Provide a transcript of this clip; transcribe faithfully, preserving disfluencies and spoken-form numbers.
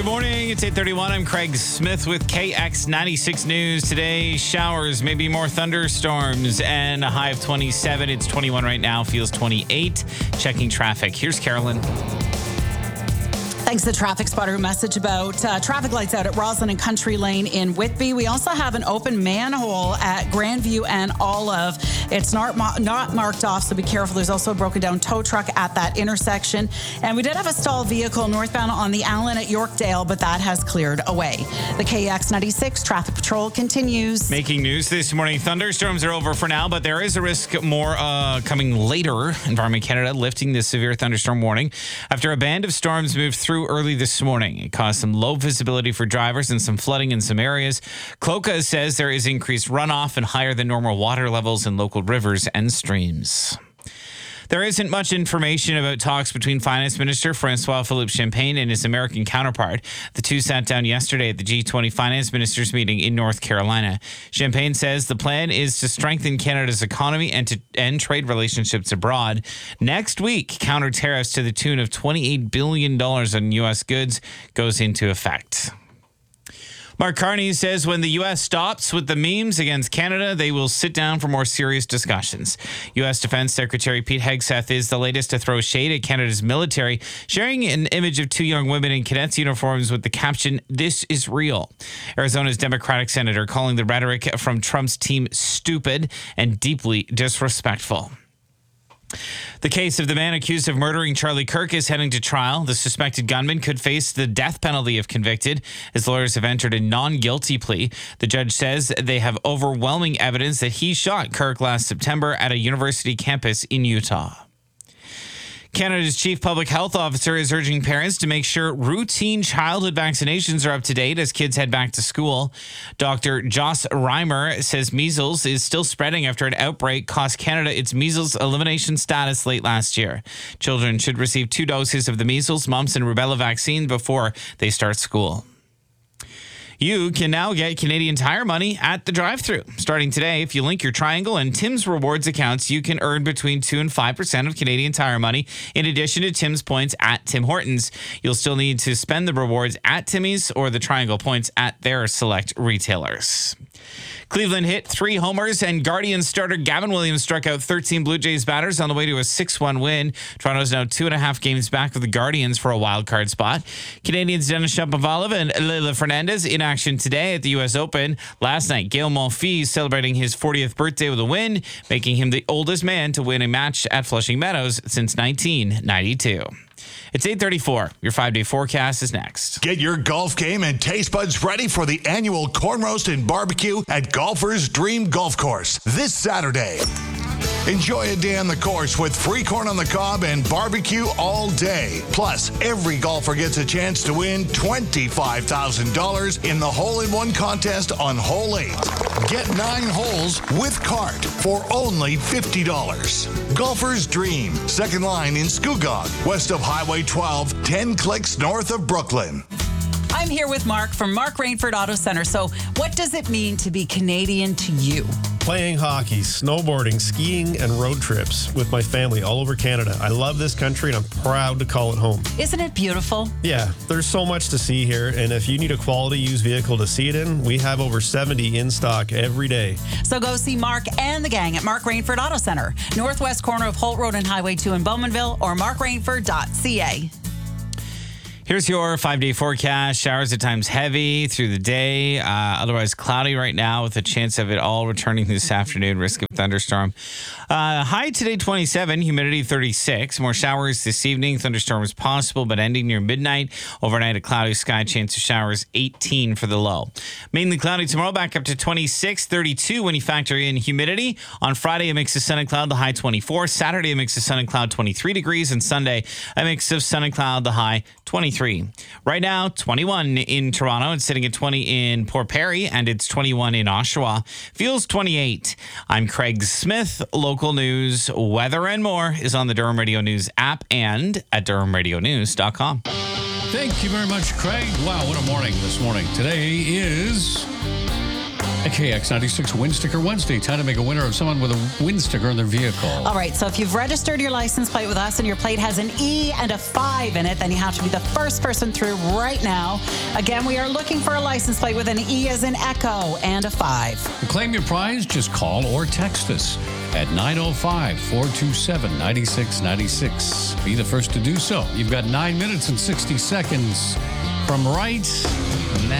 Good morning. It's eight thirty-one. I'm Craig Smith with K X ninety-six News. Today, showers, maybe more thunderstorms, and a high of twenty-seven. It's twenty-one right now. Feels twenty-eight. Checking traffic. Here's Carolyn. Thanks to the traffic spotter message about uh, traffic lights out at Roslyn and Country Lane in Whitby. We also have an open manhole at Grandview and Olive. It's not, ma- not marked off, so be careful. There's also a broken down tow truck at that intersection. And we did have a stalled vehicle northbound on the Allen at Yorkdale, but that has cleared away. The K X ninety-six traffic patrol continues. Making news this morning. Thunderstorms are over for now, but there is a risk more uh, coming later. Environment Canada lifting the severe thunderstorm warning after a band of storms moved through early this morning. It caused some low visibility for drivers and some flooding in some areas. Cloca says there is increased runoff and higher than normal water levels in local rivers and streams. There isn't much information about talks between Finance Minister Francois-Philippe Champagne and his American counterpart. The two sat down yesterday at the G twenty Finance Ministers meeting in North Carolina. Champagne says the plan is to strengthen Canada's economy and to end trade relationships abroad. Next week, counter tariffs to the tune of twenty-eight billion dollars on U S goods goes into effect. Mark Carney says when the U S stops with the memes against Canada, they will sit down for more serious discussions. U S Defense Secretary Pete Hegseth is the latest to throw shade at Canada's military, sharing an image of two young women in cadets uniforms with the caption, "This is real." Arizona's Democratic senator calling the rhetoric from Trump's team stupid and deeply disrespectful. The case of the man accused of murdering Charlie Kirk is heading to trial. The suspected gunman could face the death penalty if convicted. His lawyers have entered a non-guilty plea. The judge says they have overwhelming evidence that he shot Kirk last September at a university campus in Utah. Canada's chief public health officer is urging parents to make sure routine childhood vaccinations are up to date as kids head back to school. Doctor Joss Reimer says measles is still spreading after an outbreak cost Canada its measles elimination status late last year. Children should receive two doses of the measles, mumps, and rubella vaccine before they start school. You can now get Canadian Tire money at the drive-thru. Starting today, if you link your Triangle and Tim's Rewards accounts, you can earn between two and five percent of Canadian Tire money in addition to Tim's points at Tim Hortons. You'll still need to spend the rewards at Timmy's or the Triangle points at their select retailers. Cleveland hit three homers, and Guardians starter Gavin Williams struck out thirteen Blue Jays batters on the way to a six one win. Toronto's now two and a half games back of the Guardians for a wild card spot. Canadians Denis Shapovalov and Leila Fernandez in action today at the U S Open. Last night, Gael Monfils celebrating his fortieth birthday with a win, making him the oldest man to win a match at Flushing Meadows since nineteen ninety-two. It's eight thirty-four. Your five-day forecast is next. Get your golf game and taste buds ready for the annual Corn Roast and Barbecue at Golfer's Dream Golf Course this Saturday. Enjoy a day on the course with free corn on the cob and barbecue all day. Plus, every golfer gets a chance to win twenty-five thousand dollars in the hole-in-one contest on Hole eight. Get nine holes with cart for only fifty dollars. Golfer's Dream, second line in Scugog, west of Highway twelve, ten clicks north of Brooklyn. I'm here with Mark from Mark Rainford Auto Center. So what does it mean to be Canadian to you? Playing hockey, snowboarding, skiing, and road trips with my family all over Canada. I love this country and I'm proud to call it home. Isn't it beautiful? Yeah, there's so much to see here, and if you need a quality used vehicle to see it in, we have over seventy in stock every day. So go see Mark and the gang at Mark Rainford Auto Center, northwest corner of Holt Road and Highway two in Bowmanville, or mark rainford dot c a. Here's your five-day forecast. Showers at times heavy through the day. Uh, otherwise cloudy right now with a chance of it all returning this afternoon. Risk of thunderstorm. Uh, high today, twenty-seven. Humidity, thirty-six. More showers this evening. Thunderstorms possible, but ending near midnight. Overnight, a cloudy sky. Chance of showers, eighteen for the low. Mainly cloudy tomorrow. Back up to twenty-six, thirty-two when you factor in humidity. On Friday, a mix of sun and cloud. The high, twenty-four. Saturday, a mix of sun and cloud, twenty-three degrees. And Sunday, a mix of sun and cloud. The high, twenty-three. Right now, twenty-one in Toronto. It's sitting at twenty in Port Perry, and it's twenty-one in Oshawa. Feels twenty-eight. I'm Craig Smith. Local news, weather, and more is on the Durham Radio News app and at durham radio news dot com. Thank you very much, Craig. Wow, what a morning this morning. Today is A K X ninety-six Win Sticker Wednesday. Time to make a winner of someone with a win sticker on their vehicle. All right, so if you've registered your license plate with us and your plate has an E and a five in it, then you have to be the first person through right now. Again, we are looking for a license plate with an E as in Echo and a five. To claim your prize, just call or text us at nine oh five, four two seven, nine six nine six. Be the first to do so. You've got nine minutes and sixty seconds from right